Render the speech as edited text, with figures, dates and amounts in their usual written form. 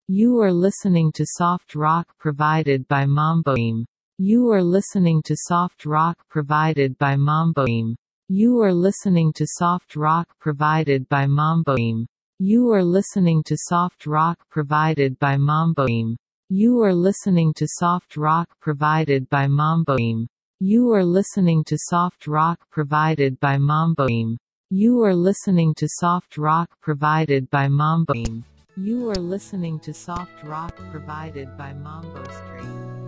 You are listening to soft rock provided by Mamboim. You are listening to soft rock provided by Mamboim. You are listening to soft rock provided by Mamboim. You are listening to soft rock provided by Mamboim. You are listening to soft rock provided by Mamboim. You are listening to soft rock provided by Mamboim. You are listening to soft rock provided by Mamboim. You are listening to soft rock provided by Mambo Stream.